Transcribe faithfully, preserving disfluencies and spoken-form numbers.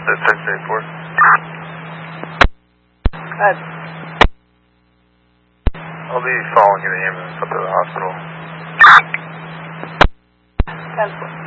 That's six eight four. Good. I'll be following you to the ambulance up to the hospital. ten four.